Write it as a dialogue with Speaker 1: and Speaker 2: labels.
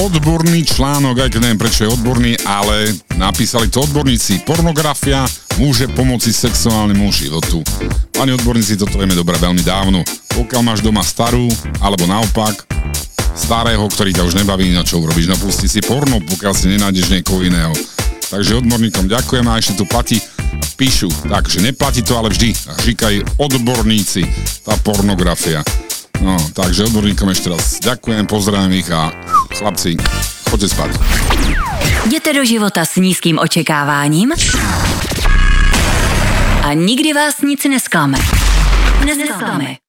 Speaker 1: odborný článok, aj keď neviem prečo je odborný, ale napísali to odborníci. Pornografia môže pomôcť sexuálnemu životu. Pani odborníci, toto vieme dobre veľmi dávno. Pokiaľ máš doma starú, alebo naopak, starého, ktorý ťa už nebaví, na čo urobíš, no pusti si porno, pokiaľ si nenájdeš niekoho iného. Takže odborníkom ďakujem a ešte tu platí, píšu, takže neplatí to, ale vždy říkajú odborníci, tá pornografia. No, takže odborníkom ešte raz ďakujem, pozdravím ich a chlapci, choďte spať.
Speaker 2: Jděte do života s nízkým očekáváním a nikdy vás nic nesklame. Nesklame.